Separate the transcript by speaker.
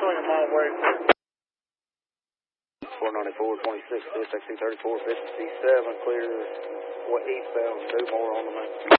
Speaker 1: I'm on my way.
Speaker 2: 494, 26, 234, 57, clear what eastbound, 2 more on the main.